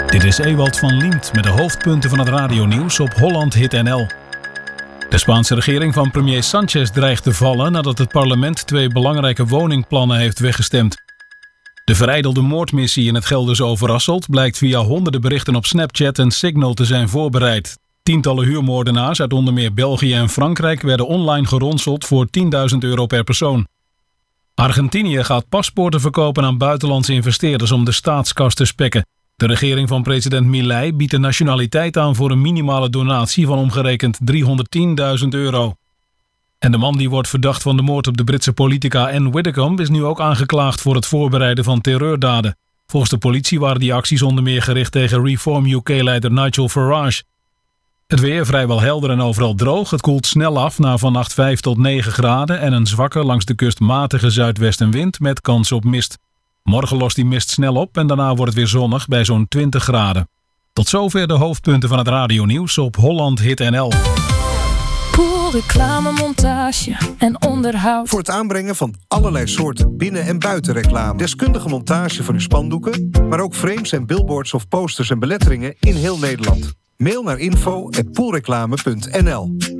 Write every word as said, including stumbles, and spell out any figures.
Dit is Ewald van Liemt met de hoofdpunten van het radionieuws op Holland Hit N L. De Spaanse regering van premier Sánchez dreigt te vallen nadat het parlement twee belangrijke woningplannen heeft weggestemd. De verijdelde moordmissie in het Gelderse Overasselt blijkt via honderden berichten op Snapchat en Signal te zijn voorbereid. Tientallen huurmoordenaars uit onder meer België en Frankrijk werden online geronseld voor tienduizend euro per persoon. Argentinië gaat paspoorten verkopen aan buitenlandse investeerders om de staatskas te spekken. De regering van president Milei biedt de nationaliteit aan voor een minimale donatie van omgerekend driehonderdtienduizend euro. En de man die wordt verdacht van de moord op de Britse politica Anne Widdecombe is nu ook aangeklaagd voor het voorbereiden van terreurdaden. Volgens de politie waren die acties onder meer gericht tegen Reform U K-leider Nigel Farage. Het weer vrijwel helder en overal droog. Het koelt snel af naar vannacht vijf tot negen graden en een zwakke langs de kust matige zuidwestenwind met kans op mist. Morgen lost die mist snel op en daarna wordt het weer zonnig bij zo'n twintig graden. Tot zover de hoofdpunten van het radionieuws op Holland Hit N L. Pool, reclame, montage en onderhoud. Voor het aanbrengen van allerlei soorten binnen- en buitenreclame. Deskundige montage van uw spandoeken, maar ook frames en billboards of posters en beletteringen in heel Nederland. Mail naar info at poolreclame punt n l.